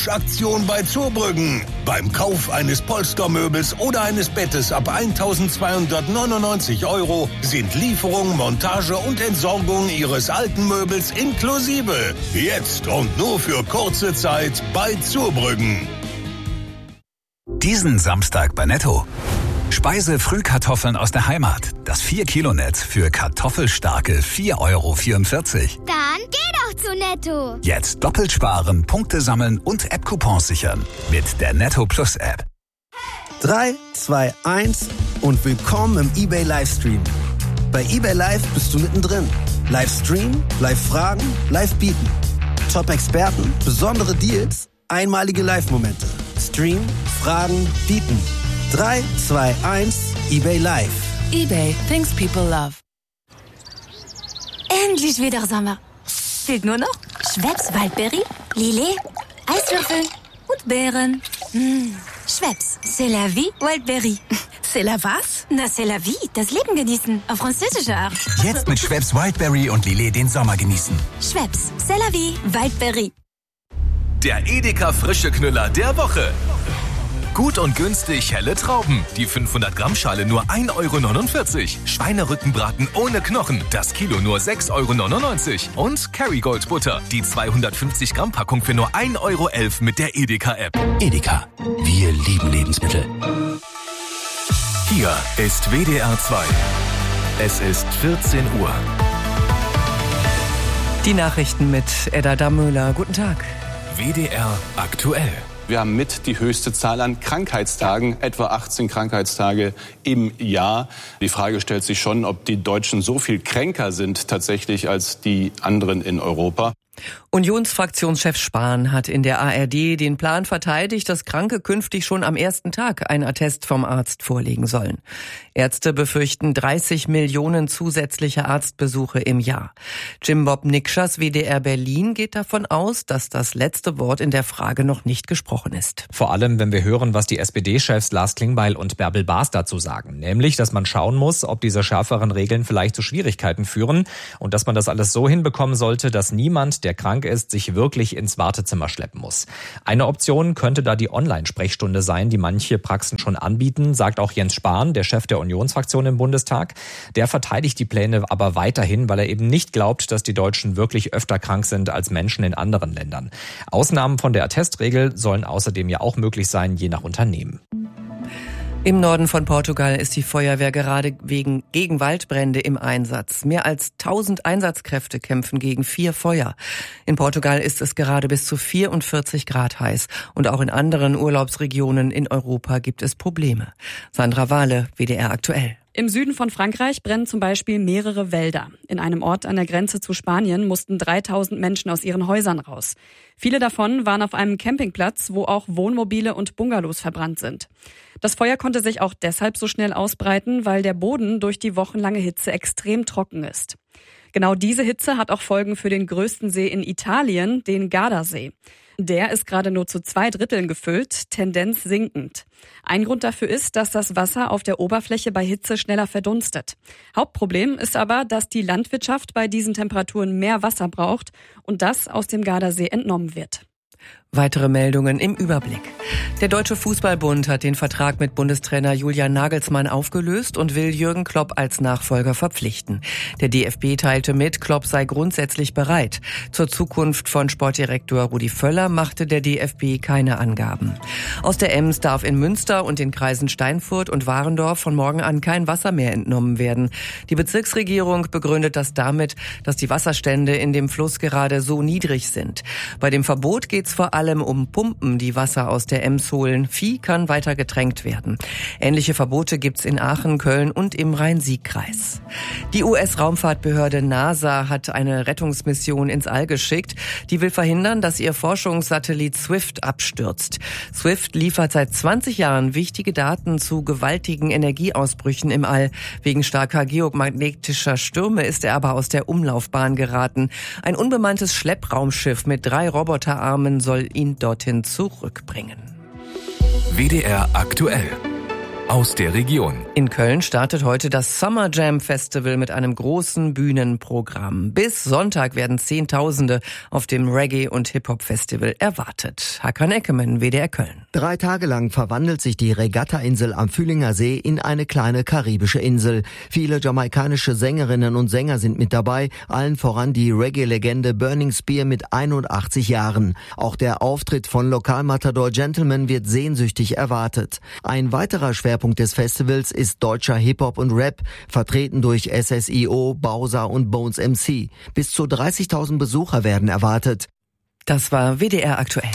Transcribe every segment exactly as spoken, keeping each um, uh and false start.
Aktion bei Zurbrüggen. Beim Kauf eines Polstermöbels oder eines Bettes ab eintausendzweihundertneunundneunzig Euro sind Lieferung, Montage und Entsorgung Ihres alten Möbels inklusive. Jetzt und nur für kurze Zeit bei Zurbrüggen. Diesen Samstag bei Netto. Speise-Frühkartoffeln aus der Heimat. Das vier Kilo Netz für kartoffelstarke vier Euro vierundvierzig. Dann geh doch zu Netto. Jetzt doppelt sparen, Punkte sammeln und App-Coupons sichern. Mit der Netto Plus App. drei, zwei, eins und willkommen im eBay Livestream. Bei eBay Live bist du mittendrin. Livestream, Live-Fragen, Live-Bieten. Top-Experten, besondere Deals, einmalige Live-Momente. Stream, Fragen, Bieten. drei, zwei, eins, eBay Live. eBay, things people love. Endlich wieder Sommer. Fehlt nur noch Schweppes Waldberry, Lillet, Eiswürfel und Beeren. Mmh. Schweppes, c'est la vie Wildberry. C'est la was? Na, c'est la vie, das Leben genießen, auf französische Art. Jetzt mit Schweppes Wildberry und Lillet den Sommer genießen. Schweppes, c'est la vie Wildberry. Der Edeka frische Knüller der Woche. Gut und günstig helle Trauben. Die fünfhundert Gramm Schale nur ein Euro neunundvierzig. Schweinerückenbraten ohne Knochen. Das Kilo nur sechs Euro neunundneunzig. Und Kerrygold Butter. Die zweihundertfünfzig Gramm Packung für nur ein Euro elf mit der Edeka-App. Edeka. Wir lieben Lebensmittel. Hier ist W D R zwei. Es ist vierzehn Uhr. Die Nachrichten mit Edda Damöhler. Guten Tag. W D R aktuell. Wir haben mit die höchste Zahl an Krankheitstagen, etwa achtzehn Krankheitstage im Jahr. Die Frage stellt sich schon, ob die Deutschen so viel kränker sind tatsächlich als die anderen in Europa. Unionsfraktionschef Spahn hat in der A R D den Plan verteidigt, dass Kranke künftig schon am ersten Tag einen Attest vom Arzt vorlegen sollen. Ärzte befürchten dreißig Millionen zusätzliche Arztbesuche im Jahr. Jim Bob Nikschas W D R Berlin geht davon aus, dass das letzte Wort in der Frage noch nicht gesprochen ist. Vor allem, wenn wir hören, was die S P D-Chefs Lars Klingbeil und Bärbel Baas dazu sagen. Nämlich, dass man schauen muss, ob diese schärferen Regeln vielleicht zu Schwierigkeiten führen und dass man das alles so hinbekommen sollte, dass niemand, der krank ist, sich wirklich ins Wartezimmer schleppen muss. Eine Option könnte da die Online-Sprechstunde sein, die manche Praxen schon anbieten, sagt auch Jens Spahn, der Chef der Unionsfraktion im Bundestag. Der verteidigt die Pläne aber weiterhin, weil er eben nicht glaubt, dass die Deutschen wirklich öfter krank sind als Menschen in anderen Ländern. Ausnahmen von der Attestregel sollen außerdem ja auch möglich sein, je nach Unternehmen. Im Norden von Portugal ist die Feuerwehr gerade wegen gegen Waldbrände im Einsatz. Mehr als tausend Einsatzkräfte kämpfen gegen vier Feuer. In Portugal ist es gerade bis zu vierundvierzig Grad heiß. Und auch in anderen Urlaubsregionen in Europa gibt es Probleme. Sandra Wahle, W D R aktuell. Im Süden von Frankreich brennen zum Beispiel mehrere Wälder. In einem Ort an der Grenze zu Spanien mussten dreitausend Menschen aus ihren Häusern raus. Viele davon waren auf einem Campingplatz, wo auch Wohnmobile und Bungalows verbrannt sind. Das Feuer konnte sich auch deshalb so schnell ausbreiten, weil der Boden durch die wochenlange Hitze extrem trocken ist. Genau diese Hitze hat auch Folgen für den größten See in Italien, den Gardasee. Der ist gerade nur zu zwei Dritteln gefüllt, Tendenz sinkend. Ein Grund dafür ist, dass das Wasser auf der Oberfläche bei Hitze schneller verdunstet. Hauptproblem ist aber, dass die Landwirtschaft bei diesen Temperaturen mehr Wasser braucht und das aus dem Gardasee entnommen wird. Weitere Meldungen im Überblick. Der Deutsche Fußballbund hat den Vertrag mit Bundestrainer Julian Nagelsmann aufgelöst und will Jürgen Klopp als Nachfolger verpflichten. Der D F B teilte mit, Klopp sei grundsätzlich bereit. Zur Zukunft von Sportdirektor Rudi Völler machte der D F B keine Angaben. Aus der Ems darf in Münster und den Kreisen Steinfurt und Warendorf von morgen an kein Wasser mehr entnommen werden. Die Bezirksregierung begründet das damit, dass die Wasserstände in dem Fluss gerade so niedrig sind. Bei dem Verbot geht es vor allem um Pumpen, die Wasser aus der Ems holen. Vieh kann weiter getränkt werden. Ähnliche Verbote gibt's in Aachen, Köln und im Rhein-Sieg-Kreis. Die U S-Raumfahrtbehörde NASA hat eine Rettungsmission ins All geschickt. Die will verhindern, dass ihr Forschungssatellit Swift abstürzt. Swift liefert seit zwanzig Jahren wichtige Daten zu gewaltigen Energieausbrüchen im All. Wegen starker geomagnetischer Stürme ist er aber aus der Umlaufbahn geraten. Ein unbemanntes Schleppraumschiff mit drei Roboterarmen soll ihn dorthin zurückbringen. W D R aktuell. aus der Region. In Köln startet heute das Summer Jam Festival mit einem großen Bühnenprogramm. Bis Sonntag werden Zehntausende auf dem Reggae- und Hip-Hop-Festival erwartet. Hakan Eckemann, W D R Köln. Drei Tage lang verwandelt sich die Regatta-Insel am Fühlinger See in eine kleine karibische Insel. Viele jamaikanische Sängerinnen und Sänger sind mit dabei, allen voran die Reggae-Legende Burning Spear mit einundachtzig Jahren. Auch der Auftritt von Lokalmatador Gentleman wird sehnsüchtig erwartet. Ein weiterer Schwerpunkt des Festivals ist deutscher Hip-Hop und Rap, vertreten durch S S I O, Bowser und Bones M C. Bis zu dreißigtausend Besucher werden erwartet. Das war W D R aktuell.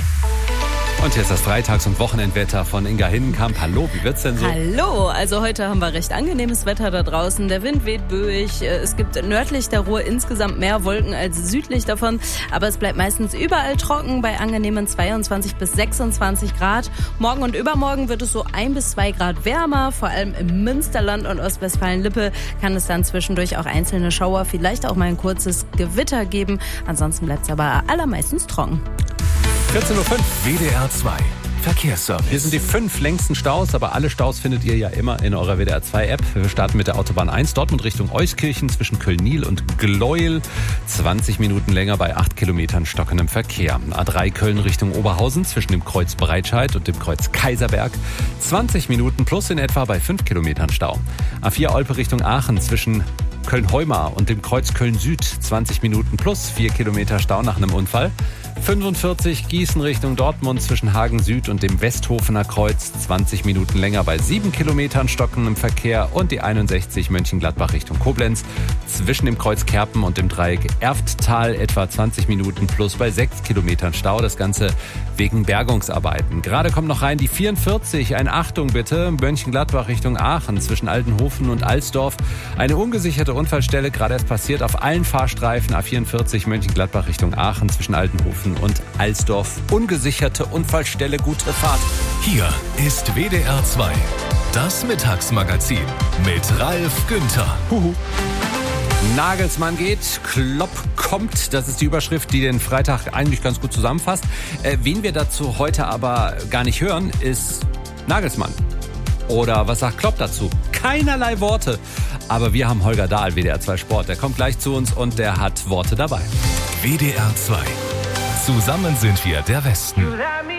Und hier ist das Freitags- und Wochenendwetter von Inga Hinnenkamp. Hallo, wie wird's denn so? Hallo, also heute haben wir recht angenehmes Wetter da draußen. Der Wind weht böig. Es gibt nördlich der Ruhr insgesamt mehr Wolken als südlich davon. Aber es bleibt meistens überall trocken bei angenehmen zweiundzwanzig bis sechsundzwanzig Grad. Morgen und übermorgen wird es so ein bis zwei Grad wärmer. Vor allem im Münsterland und Ostwestfalen-Lippe kann es dann zwischendurch auch einzelne Schauer, vielleicht auch mal ein kurzes Gewitter geben. Ansonsten bleibt es aber allermeistens trocken. vierzehn Uhr fünf. W D R zwei Verkehrsservice. Hier sind die fünf längsten Staus, aber alle Staus findet ihr ja immer in eurer W D R zwei App. Wir starten mit der Autobahn eins, Dortmund Richtung Euskirchen zwischen Köln-Niel und Gleuel. zwanzig Minuten länger bei acht Kilometern stockendem Verkehr. A drei Köln Richtung Oberhausen zwischen dem Kreuz Breitscheid und dem Kreuz Kaiserberg. zwanzig Minuten plus in etwa bei fünf Kilometern Stau. A vier Olpe Richtung Aachen zwischen Köln-Heumar und dem Kreuz Köln-Süd. zwanzig Minuten plus vier Kilometer Stau nach einem Unfall. fünfundvierzig Gießen Richtung Dortmund zwischen Hagen Süd und dem Westhofener Kreuz. zwanzig Minuten länger bei sieben Kilometern stockendem Verkehr. Und die einundsechzig Mönchengladbach Richtung Koblenz zwischen dem Kreuz Kerpen und dem Dreieck Erfttal etwa zwanzig Minuten plus bei sechs Kilometern Stau. Das Ganze wegen Bergungsarbeiten. Gerade kommt noch rein die vierundvierzig. Ein Achtung bitte. Mönchengladbach Richtung Aachen zwischen Altenhofen und Alsdorf. Eine ungesicherte Unfallstelle, gerade erst passiert auf allen Fahrstreifen. A vierundvierzig Mönchengladbach Richtung Aachen zwischen Altenhofen und Alsdorf. Ungesicherte Unfallstelle, gute Fahrt. Hier ist W D R zwei. Das Mittagsmagazin mit Ralf Günther. Huhu. Nagelsmann geht, Klopp kommt. Das ist die Überschrift, die den Freitag eigentlich ganz gut zusammenfasst. Äh, wen wir dazu heute aber gar nicht hören, ist Nagelsmann. Oder was sagt Klopp dazu? Keinerlei Worte. Aber wir haben Holger Dahl, W D R zwei Sport. Der kommt gleich zu uns und der hat Worte dabei. W D R zwei. Zusammen sind wir der Westen.